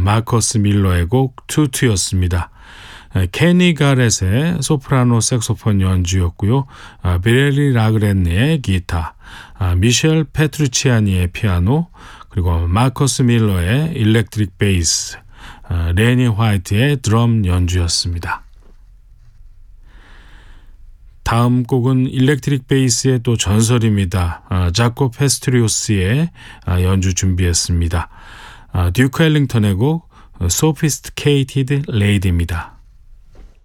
마커스 밀러의 곡 투투였습니다. 케니 가렛의 소프라노 색소폰 연주였고요. 비렐리 라그렌니의 기타, 미셸 페트루치아니의 피아노, 그리고 마커스 밀러의 일렉트릭 베이스, 레니 화이트의 드럼 연주였습니다. 다음 곡은 일렉트릭 베이스의 또 전설입니다. 자코 페스트리오스의 연주 준비했습니다. 듀크 앨링턴의 곡 Sophisticated Lady입니다.